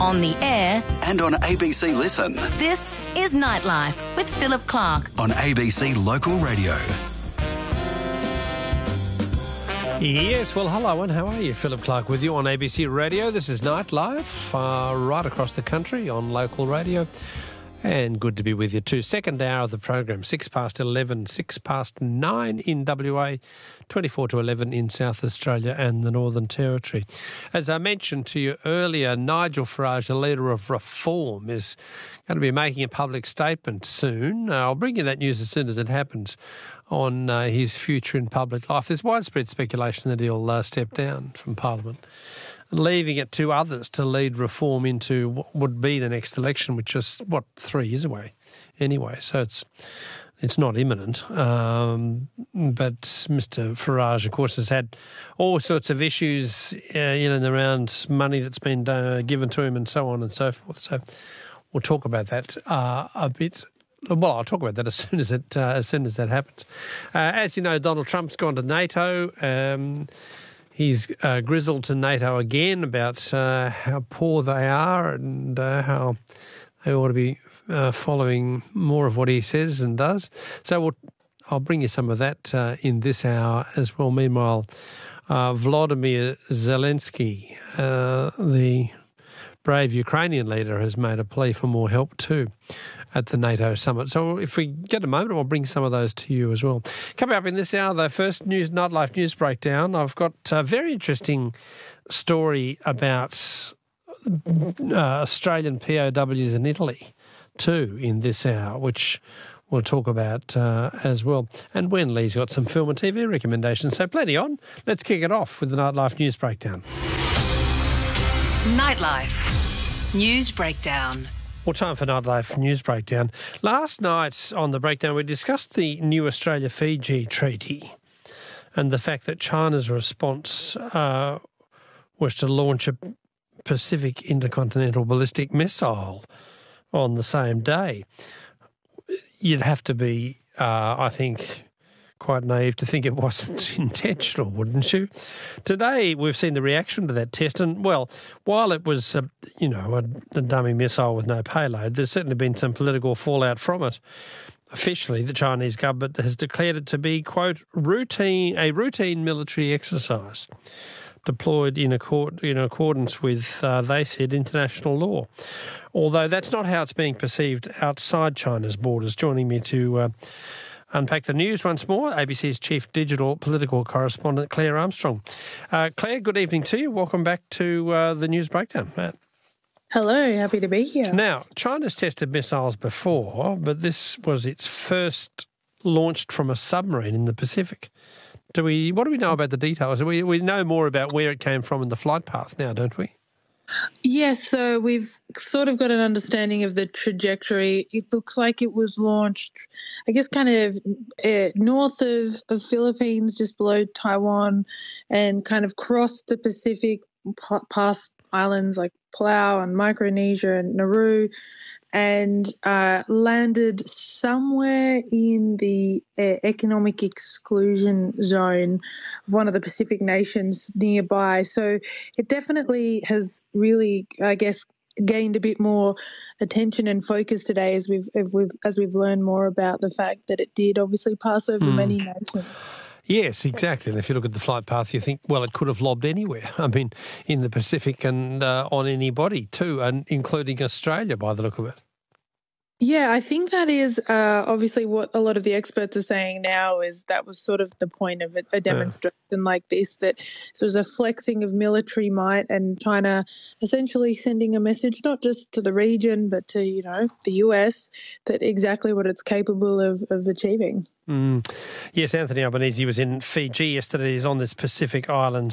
on the air and on ABC Listen. This is Nightlife with Philip Clark on ABC Local Radio. Yes, well, hello and how are you? Philip Clark with you on ABC Radio. This is Nightlife, right across the country on local radio. And good to be with you too. Second hour of the program, 6 past 11, 6 past 9 in WA, 24 to 11 in South Australia and the Northern Territory. As I mentioned to you earlier, Nigel Farage, the leader of Reform, is going to be making a public statement soon. I'll bring you that news as soon as it happens on his future in public life. There's widespread speculation that he'll step down from Parliament, leaving it to others to lead Reform into what would be the next election, which is, 3 years away anyway. So it's not imminent. But Mr Farage, of course, has had all sorts of issues in and around money that's been given to him and so on and so forth. So we'll talk about that a bit. Well, I'll talk about that as soon as that happens. As you know, Donald Trump's gone to NATO. He's grizzled to NATO again about how poor they are and how they ought to be following more of what he says and does. So I'll bring you some of that in this hour as well. Meanwhile, Volodymyr Zelensky, the brave Ukrainian leader, has made a plea for more help too at the NATO summit. So if we get a moment, I'll bring some of those to you as well. Coming up in this hour, though, first Nightlife News Breakdown. I've got a very interesting story about Australian POWs in Italy too in this hour, which we'll talk about as well. And Wen Lee's got some film and TV recommendations, so plenty on. Let's kick it off with the Nightlife News Breakdown. Nightlife News Breakdown. Well, time for Nightlife News Breakdown. Last night on the breakdown, we discussed the new Australia-Fiji treaty and the fact that China's response was to launch a Pacific intercontinental ballistic missile on the same day. You'd have to be, I think, quite naive to think it wasn't intentional, wouldn't you? Today, we've seen the reaction to that test, and, well, while it was, a dummy missile with no payload, there's certainly been some political fallout from it. Officially, the Chinese government has declared it to be, quote, a routine military exercise deployed in accordance with, they said, international law. Although that's not how it's being perceived outside China's borders. Joining me to unpack the news once more, ABC's Chief Digital Political Correspondent, Claire Armstrong. Claire, good evening to you. Welcome back to the News Breakdown. Matt. Hello, happy to be here. Now, China's tested missiles before, but this was its first launched from a submarine in the Pacific. What do we know about the details? We know more about where it came from and the flight path now, don't we? Yes, so we've sort of got an understanding of the trajectory. It looks like it was launched, I guess, kind of north of Philippines, just below Taiwan, and kind of crossed the Pacific past islands like Palau and Micronesia and Nauru, and landed somewhere in the economic exclusion zone of one of the Pacific nations nearby. So it definitely has really, I guess, gained a bit more attention and focus today as we've learned more about the fact that it did obviously pass over many nations. Yes, exactly. And if you look at the flight path, you think, well, it could have lobbed anywhere. I mean, in the Pacific and on anybody too, and including Australia by the look of it. Yeah, I think that is obviously what a lot of the experts are saying now is that was sort of the point of a demonstration like this, that this was a flexing of military might and China essentially sending a message not just to the region but to, the US, that exactly what it's capable of achieving. Yes, Anthony Albanese was in Fiji yesterday. He's on this Pacific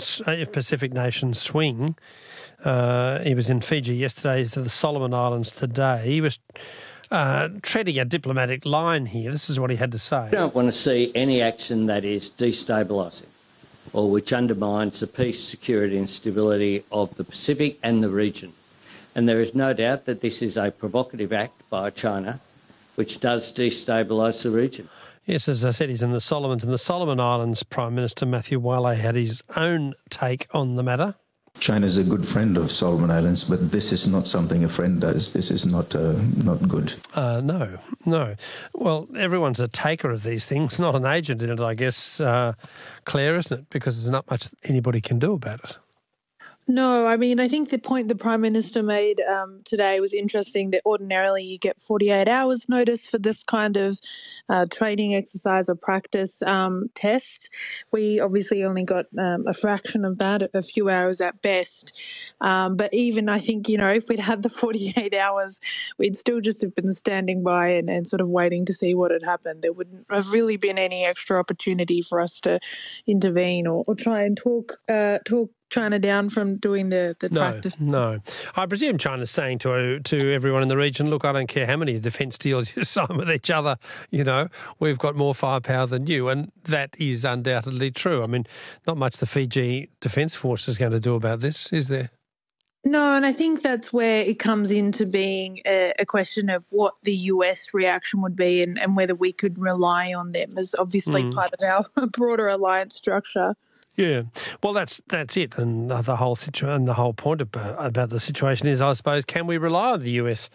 nation swing. He was in Fiji yesterday. He's to the Solomon Islands today. He was treading a diplomatic line here. This is what he had to say. We don't want to see any action that is destabilising or which undermines the peace, security and stability of the Pacific and the region. And there is no doubt that this is a provocative act by China which does destabilise the region. Yes, as I said, he's in the Solomons. And the Solomon Islands Prime Minister Matthew Wale had his own take on the matter. China is a good friend of Solomon Islands, but this is not something a friend does. This is not good. No. Well, everyone's a taker of these things, not an agent in it, I guess, Claire, isn't it? Because there's not much anybody can do about it. No, I mean, I think the point the Prime Minister made today was interesting, that ordinarily you get 48 hours notice for this kind of training exercise or practice test. We obviously only got a fraction of that, a few hours at best. But even I think, if we'd had the 48 hours, we'd still just have been standing by and sort of waiting to see what had happened. There wouldn't have really been any extra opportunity for us to intervene or try and talk China down from doing the practice. No. I presume China's saying to everyone in the region, look, I don't care how many defence deals you sign with each other, we've got more firepower than you. And that is undoubtedly true. I mean, not much the Fiji Defence Force is going to do about this, is there? No, and I think that's where it comes into being a question of what the US reaction would be and whether we could rely on them as obviously part of our broader alliance structure. Yeah, well, that's it, and the whole the whole point about the situation is, I suppose, can we rely on the US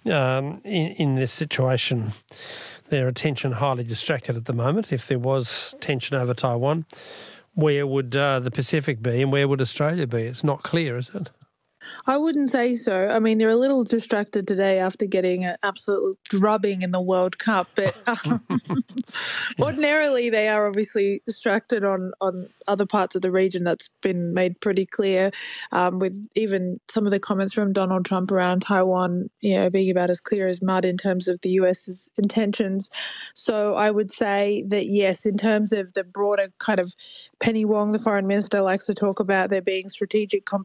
in this situation? Their attention highly distracted at the moment. If there was tension over Taiwan, where would the Pacific be, and where would Australia be? It's not clear, is it? I wouldn't say so. I mean, they're a little distracted today after getting an absolute drubbing in the World Cup, but ordinarily they are obviously distracted on other parts of the region. That's been made pretty clear, with even some of the comments from Donald Trump around Taiwan, being about as clear as mud in terms of the US's intentions. So I would say that, yes, in terms of the broader kind of Penny Wong, the foreign minister, likes to talk about there being strategic